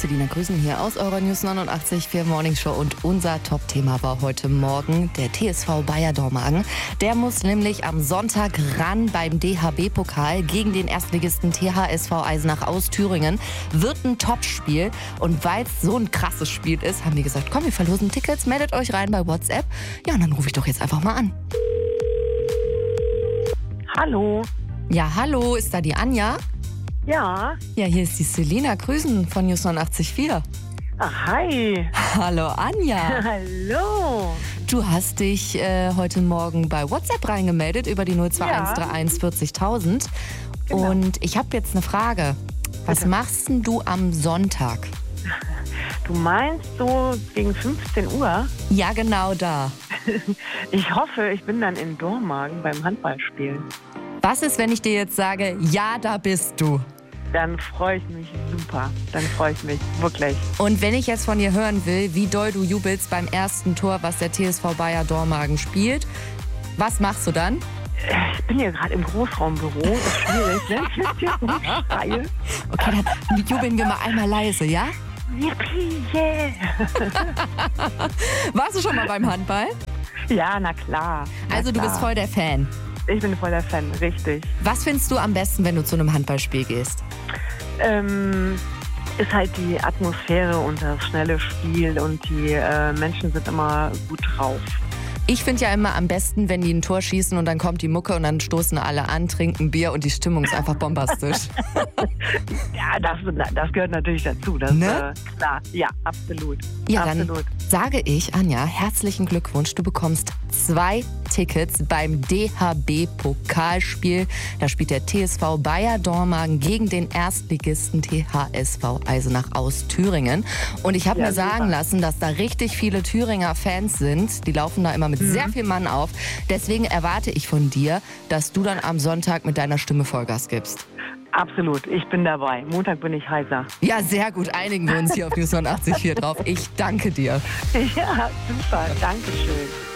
Selina Grüßen hier aus eurer News 89.4 Morning Show und unser Top-Thema war heute Morgen der TSV Bayer Dormagen. Der muss nämlich am Sonntag ran beim DHB-Pokal gegen den Erstligisten THSV Eisenach aus Thüringen. Wird ein Top-Spiel und weil es so ein krasses Spiel ist, haben die gesagt, komm, wir verlosen Tickets, meldet euch rein bei WhatsApp. Ja, und dann rufe ich doch jetzt einfach mal an. Hallo. Ja, hallo, ist da die Anja? Ja. Ja, hier ist die Selina Grüßen von News 89.4. Ach, hi. Hallo Anja. Hallo. Du hast dich heute Morgen bei WhatsApp reingemeldet über die 02131 40.000. Genau. Und ich habe jetzt eine Frage. Was Bitte. machst denn du am Sonntag? Du meinst so gegen 15 Uhr? Ja, genau da. Ich hoffe, ich bin dann in Dormagen beim Handballspielen. Was ist, wenn ich dir jetzt sage, ja, da bist du? Dann freue ich mich super. Dann freue ich mich wirklich. Und wenn ich jetzt von dir hören will, wie doll du jubelst beim ersten Tor, was der TSV Bayer Dormagen spielt, was machst du dann? Ich bin hier gerade im Großraumbüro. Das ist schwierig, ne? Ich jetzt hier rumschreie. Okay, dann jubeln wir mal einmal leise, ja? Yippie, yeah. Warst du schon mal beim Handball? Ja, na klar. Na Also du klar. bist voll der Fan. Ich bin voll der Fan, richtig. Was findest du am besten, wenn du zu einem Handballspiel gehst? Ist halt die Atmosphäre und das schnelle Spiel und die Menschen sind immer gut drauf. Ich finde ja immer am besten, wenn die ein Tor schießen und dann kommt die Mucke und dann stoßen alle an, trinken Bier und die Stimmung ist einfach bombastisch. Ja, das gehört natürlich dazu. Das Ne? ist klar. Ja, absolut. Ja, absolut. dann sage ich, Anja, herzlichen Glückwunsch. Du bekommst 2 Tickets beim DHB-Pokalspiel. Da spielt der TSV Bayer Dormagen gegen den Erstligisten THSV Eisenach aus Thüringen. Und ich habe Ja, mir sagen super. lassen, dass da richtig viele Thüringer Fans sind. Die laufen da immer mit sehr viel Mann auf. Deswegen erwarte ich von dir, dass du dann am Sonntag mit deiner Stimme Vollgas gibst. Absolut. Ich bin dabei. Montag bin ich heiser. Ja, sehr gut. Einigen wir uns hier auf News 89.4 drauf. Ich danke dir. Ja, super. Dankeschön.